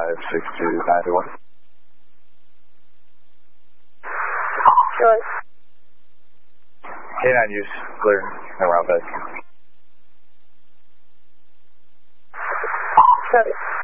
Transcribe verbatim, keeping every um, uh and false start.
five six two nine one. Sure. K nine use, clear, around bed. Copy.